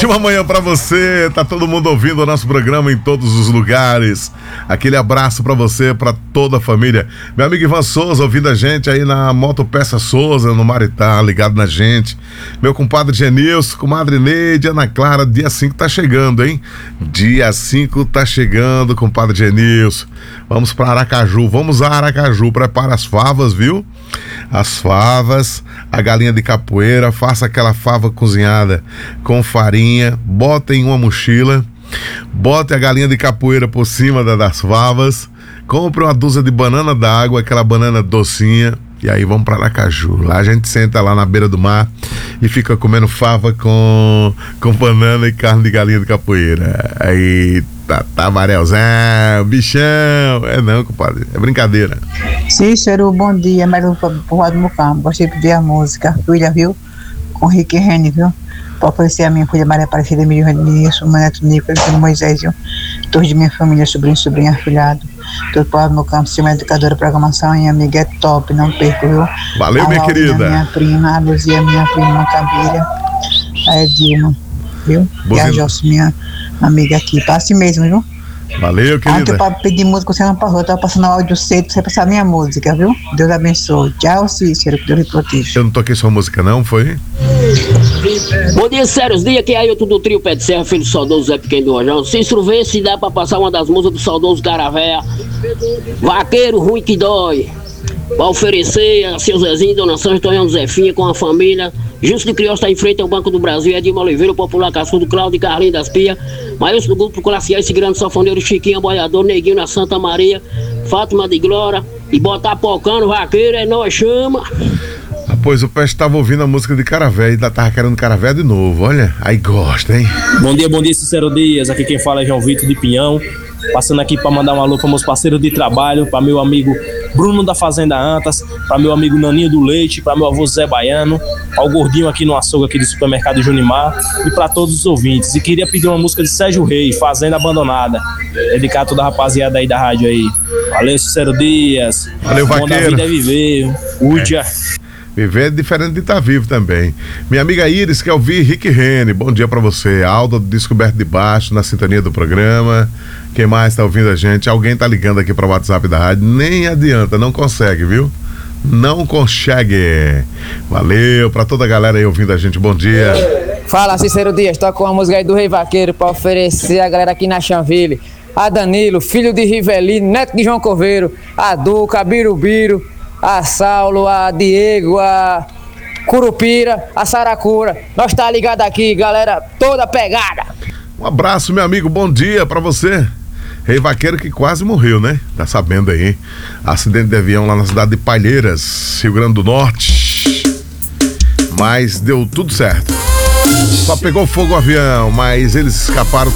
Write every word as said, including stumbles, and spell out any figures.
Ótima manhã pra você, tá todo mundo ouvindo o nosso programa em todos os lugares. Aquele abraço pra você, pra toda a família. Meu amigo Ivan Souza ouvindo a gente aí na Motopeça Souza, no Maritá, ligado na gente. Meu compadre Genilson, comadre Neide, Ana Clara, dia cinco tá chegando, hein? Dia cinco tá chegando, compadre Genilson. Vamos pra Aracaju, vamos a Aracaju, prepara as favas, viu? As favas, a galinha de capoeira, faça aquela fava cozinhada com farinha, bota em uma mochila, bote a galinha de capoeira por cima da, das favas, compre uma dúzia de banana d'água, aquela banana docinha, e aí vamos para Aracaju. Lá a gente senta lá na beira do mar e fica comendo fava com, com banana e carne de galinha de capoeira. Aí tá, tá Varelzão, bichão. É não, compadre, é brincadeira. Cícero, bom dia, Melo Porra do Mucambo. Gostei de ver a música, filha, viu? Com Rick Rene, viu? Para oferecer a minha filha Maria Aparecida, Emílio Renilson, meu neto Nicolas, filho Moisés, viu? Todos de minha família, sobrinho, sobrinha, afilhado. Todo Porra do Mucambo, cima educadora, programação, e amiga é top, não perco, viu? Valeu, a minha Laura, querida. Minha prima, a Luzia, minha prima, Macabira, a Edilma, viu? Buzina. E a Jossa, minha amiga aqui. Passe mesmo, viu? Valeu, querida. Ontem para pedir música, você não parou, eu tava passando áudio cedo pra você passar minha música, viu? Deus abençoe. Tchau, Cícero, que Deus lhe proteja. Eu não toquei sua música não, foi? Bom dia, sérios dias, que é Ailton do Trio Pé de Serra, filho do saudoso Zé Pequeno do Rojão. Cícero, vê se dá pra passar uma das músicas do saudoso Caravéia. Vaqueiro ruim que dói. Pra oferecer a seu Zezinho, Dona Sanja, Tonhão Zefinha com a família. Justo de Criousta está em frente ao Banco do Brasil, Edilma Oliveira, o Popular Cascudo, Cláudio e Carlinhos das Pia, Maius do Grupo Classe A, esse grande safoneiro, Chiquinho, Boiador, Neguinho na Santa Maria, Fátima de Glória, e botar pocando, vaqueiro, é nós, chama. Ah, pois o Peste estava ouvindo a música de Caravé e tava querendo Caravé de novo, olha, aí gosta, hein? Bom dia, bom dia, Cícero Dias, aqui quem fala é João Vitor de Pinhão, passando aqui para mandar um alô para meus parceiros de trabalho, para meu amigo Bruno da Fazenda Antas, para meu amigo Naninho do Leite, para meu avô Zé Baiano, ao gordinho aqui no açougue aqui do supermercado Junimar e para todos os ouvintes. E queria pedir uma música de Sérgio Reis, Fazenda Abandonada, dedicar a toda a rapaziada aí da rádio aí. Valeu, Cícero Dias. Valeu, Bom da vaqueiro. vida é viver. Cuide. É. Viver é diferente de estar vivo também. Minha amiga Iris quer ouvir Rick Rene. Bom dia pra você. Alda do Descoberto de Baixo, na sintonia do programa. Quem mais tá ouvindo a gente? Alguém tá ligando aqui para o WhatsApp da rádio. Nem adianta, não consegue, viu? Não consegue. Valeu pra toda a galera aí ouvindo a gente. Bom dia. Fala, Cícero Dias. Toca uma música aí do Rei Vaqueiro pra oferecer a galera aqui na Chanville. A Danilo, filho de Rivelino, neto de João Coveiro. A Duca, a Birubiru, a Saulo, a Diego, a Curupira, a Saracura. Nós tá ligado aqui, galera, toda pegada. Um abraço, meu amigo, bom dia pra você. Rei Vaqueiro que quase morreu, né? Tá sabendo aí, hein? Acidente de avião lá na cidade de Palheiras, Rio Grande do Norte. Mas deu tudo certo. Só pegou fogo o avião, mas eles escaparam